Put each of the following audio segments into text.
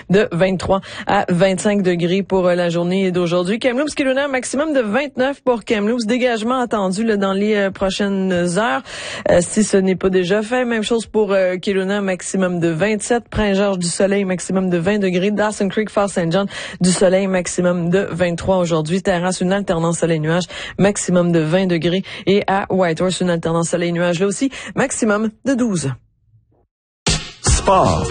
de 23 à 25 degrés pour la journée d'aujourd'hui. Kamloops, Kelowna, maximum de 29 pour Kamloops. Dégagement attendu là, dans les prochaines heures. Si ce n'est pas déjà fait, même chose pour Kelowna, maximum de 27. Prince-Georges, du soleil, maximum de 20 degrés. Dawson Creek, Fort St. John, du soleil, maximum de 23 aujourd'hui. Terrasse, une alternance soleil-nuage, maximum de 20 degrés. Et à Whitehorse, une alternance soleil-nuage, là aussi, maximum de 12. Sport.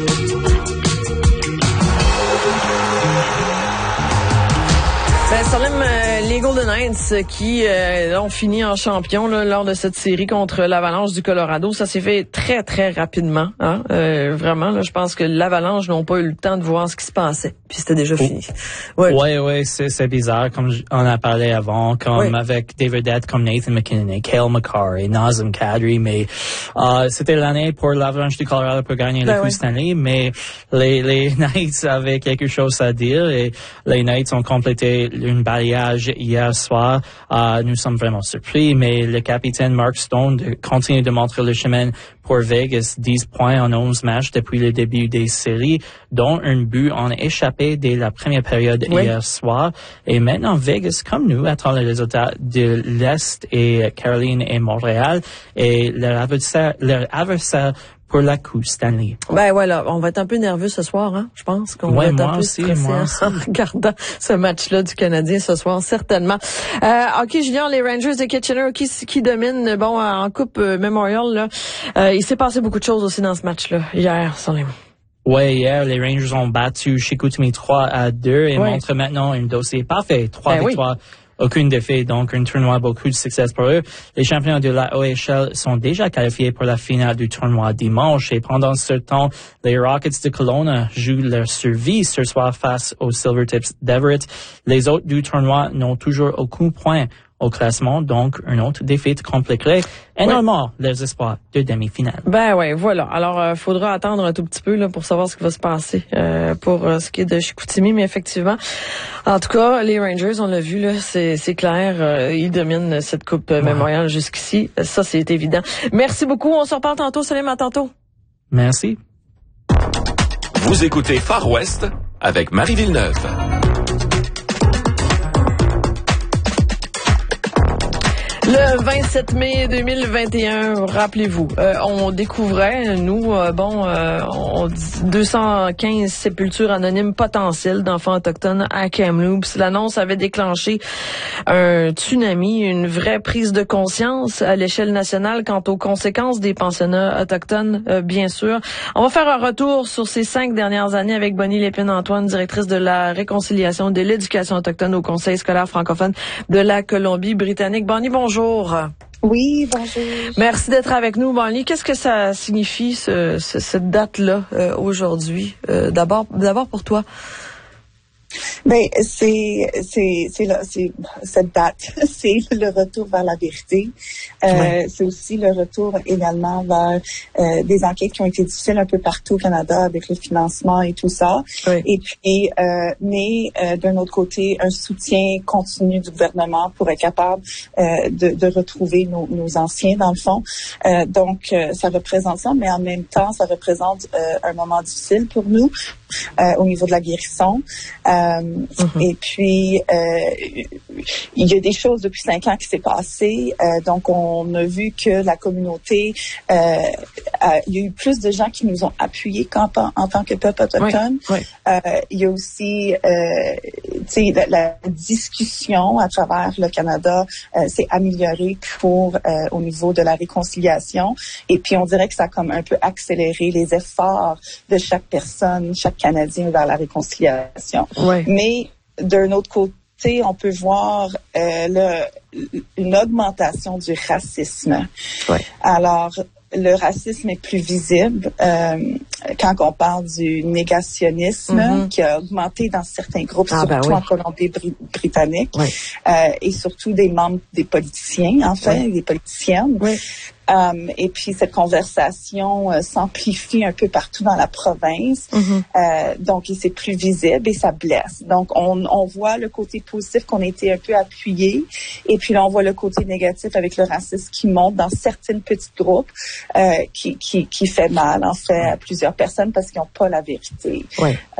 Salem, les Golden Knights qui ont fini en champion là, lors de cette série contre l'Avalanche du Colorado. Ça s'est fait très, très rapidement. Hein? Vraiment, là, je pense que l'Avalanche n'ont pas eu le temps de voir ce qui se passait. Puis c'était déjà fini. Ouais, c'est bizarre, comme on a parlé avant, comme avec des vedettes comme Nathan McKinnon et Cale Makar et Nazem Kadri, mais c'était l'année pour l'Avalanche du Colorado pour gagner le Coupe Stanley, mais les Knights avaient quelque chose à dire et les Knights ont complété une balayage hier soir. Nous sommes vraiment surpris, mais le capitaine Mark Stone continue de montrer le chemin pour Vegas. 10 points en 11 matchs depuis le début des séries, dont un but en échappé dès la première période hier soir. Et maintenant, Vegas, comme nous, attend les résultats de l'Est et Caroline et Montréal et leur adversaire pour la Coupe Stanley. Ben voilà, on va être un peu nerveux ce soir, hein. Je pense qu'on va être un peu stressé en regardant ce match-là du Canadien ce soir, certainement. OK, Julien, les Rangers de Kitchener qui dominent, bon, en Coupe Memorial, là. Il s'est passé beaucoup de choses aussi dans ce match-là, hier, Salim. Ouais, hier, les Rangers ont battu Chicoutimi 3-2 et montrent maintenant un dossier parfait. 3 victoires. Aucune défaite, donc un tournoi, beaucoup de succès pour eux. Les champions de la OHL sont déjà qualifiés pour la finale du tournoi dimanche et pendant ce temps, les Rockets de Kelowna jouent leur survie ce soir face aux Silvertips d'Everett. Les autres du tournoi n'ont toujours aucun point au classement, donc une autre défaite compliquerait énormément les espoirs de demi-finale. Ben ouais, voilà. Alors, faudra attendre un tout petit peu là pour savoir ce qui va se passer pour ce qui est de Chicoutimi, mais effectivement, en tout cas, les Rangers, on l'a vu là, c'est clair, ils dominent cette Coupe Memorial jusqu'ici. Ça, c'est évident. Merci beaucoup. On se reparle tantôt. Salim, à tantôt. Merci. Vous écoutez Far West avec Marie Villeneuve. Le 27 mai 2021, rappelez-vous, on découvrait, nous, 215 sépultures anonymes potentielles d'enfants autochtones à Kamloops. L'annonce avait déclenché un tsunami, une vraie prise de conscience à l'échelle nationale quant aux conséquences des pensionnats autochtones, bien sûr. On va faire un retour sur ces 5 dernières années avec Bonnie Lépine-Antoine, directrice de la réconciliation de l'éducation autochtone au Conseil scolaire francophone de la Colombie-Britannique. Bonnie, bonjour. Oui, bonjour. Merci d'être avec nous, Bonnie. Qu'est-ce que ça signifie, cette date-là, aujourd'hui? D'abord pour toi. Ben, c'est cette date, c'est le retour vers la vérité. C'est aussi le retour également vers des enquêtes qui ont été difficiles un peu partout au Canada avec le financement et tout ça. Oui. Et puis, mais d'un autre côté, un soutien continu du gouvernement pour être capable de retrouver nos anciens dans le fond. Donc, ça représente ça, mais en même temps, ça représente un moment difficile pour nous. Au niveau de la guérison. Et puis, il y a des choses depuis 5 ans qui s'est passé. Donc, on a vu que la communauté, il y a eu plus de gens qui nous ont appuyés en tant que peuple autochtone. Oui. Il y a aussi, la discussion à travers le Canada s'est améliorée pour au niveau de la réconciliation. Et puis, on dirait que ça a comme un peu accéléré les efforts de chaque personne, chaque Canadien vers la réconciliation. Oui. Mais d'un autre côté, on peut voir une augmentation du racisme. Oui. Alors, le racisme est plus visible quand on parle du négationnisme qui a augmenté dans certains groupes, surtout en Colombie-Britannique, et surtout des membres des politiciens, des politiciennes. Oui. Et puis cette conversation s'amplifie un peu partout dans la province. Donc c'est plus visible et ça blesse. Donc on voit le côté positif qu'on a été un peu appuyé, et puis là on voit le côté négatif avec le racisme qui monte dans certains petits groupes qui fait mal en fait à plusieurs personnes parce qu'ils n'ont pas la vérité.